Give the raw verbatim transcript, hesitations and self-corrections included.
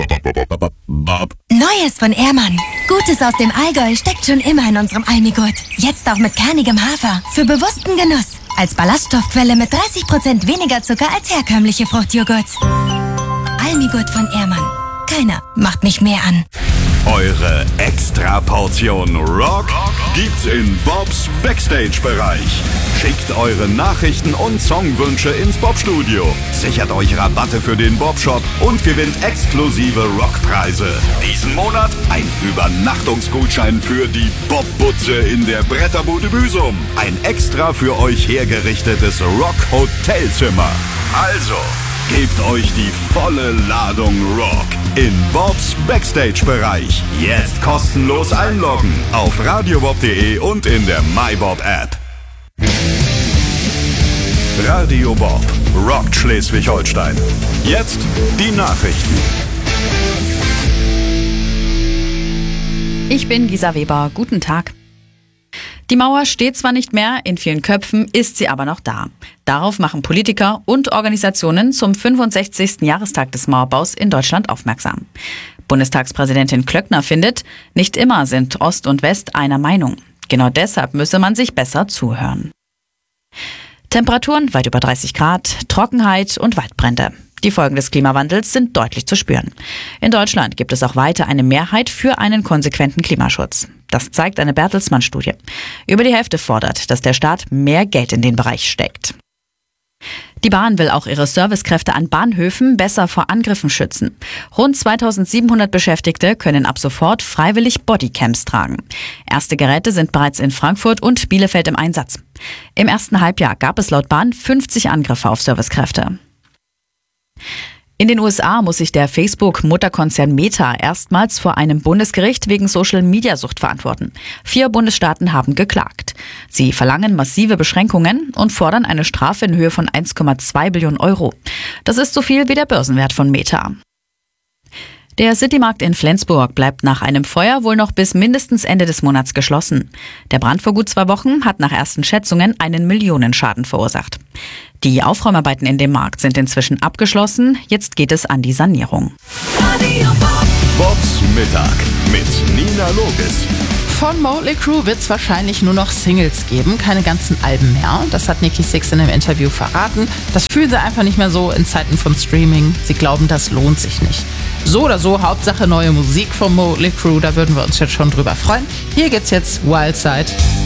Neues von Ehrmann. Gutes aus dem Allgäu steckt schon immer in unserem Almigurt. Jetzt auch mit kernigem Hafer. Für bewussten Genuss. Als Ballaststoffquelle mit dreißig Prozent weniger Zucker als herkömmliche Fruchtjoghurts. Almigurt von Ehrmann. Keiner macht mich mehr an. Eure Extra-Portion Rock gibt's in Bobs Backstage-Bereich. Schickt eure Nachrichten und Songwünsche ins Bob-Studio. Sichert euch Rabatte für den Bob-Shop und gewinnt exklusive Rockpreise. Diesen Monat ein Übernachtungsgutschein für die Bob-Butze in der Bretterbude Büsum. Ein extra für euch hergerichtetes Rock-Hotelzimmer. Also, gebt euch die volle Ladung Rock in Bobs Backstage-Bereich. Jetzt kostenlos einloggen auf radiobob punkt de und in der MyBob-App. Radio Bob rockt Schleswig-Holstein. Jetzt die Nachrichten. Ich bin Gisa Weber. Guten Tag. Die Mauer steht zwar nicht mehr, in vielen Köpfen ist sie aber noch da. Darauf machen Politiker und Organisationen zum fünfundsechzigsten Jahrestag des Mauerbaus in Deutschland aufmerksam. Bundestagspräsidentin Klöckner findet, nicht immer sind Ost und West einer Meinung. Genau deshalb müsse man sich besser zuhören. Temperaturen weit über dreißig Grad, Trockenheit und Waldbrände. Die Folgen des Klimawandels sind deutlich zu spüren. In Deutschland gibt es auch weiter eine Mehrheit für einen konsequenten Klimaschutz. Das zeigt eine Bertelsmann-Studie. Über die Hälfte fordert, dass der Staat mehr Geld in den Bereich steckt. Die Bahn will auch ihre Servicekräfte an Bahnhöfen besser vor Angriffen schützen. Rund zweitausendsiebenhundert Beschäftigte können ab sofort freiwillig Bodycams tragen. Erste Geräte sind bereits in Frankfurt und Bielefeld im Einsatz. Im ersten Halbjahr gab es laut Bahn fünfzig Angriffe auf Servicekräfte. In den U S A muss sich der Facebook-Mutterkonzern Meta erstmals vor einem Bundesgericht wegen Social-Media-Sucht verantworten. Vier Bundesstaaten haben geklagt. Sie verlangen massive Beschränkungen und fordern eine Strafe in Höhe von eins Komma zwei Billionen Euro. Das ist so viel wie der Börsenwert von Meta. Der Citymarkt in Flensburg bleibt nach einem Feuer wohl noch bis mindestens Ende des Monats geschlossen. Der Brand vor gut zwei Wochen hat nach ersten Schätzungen einen Millionenschaden verursacht. Die Aufräumarbeiten in dem Markt sind inzwischen abgeschlossen. Jetzt geht es an die Sanierung. Bobs Mittag mit Nina Logis. Von Motley Crue wird es wahrscheinlich nur noch Singles geben, keine ganzen Alben mehr. Das hat Nikki Sixx in einem Interview verraten. Das fühlen sie einfach nicht mehr so in Zeiten von Streaming. Sie glauben, das lohnt sich nicht. So oder so, Hauptsache neue Musik von Motley Crue, da würden wir uns jetzt schon drüber freuen. Hier geht's jetzt Wild Side.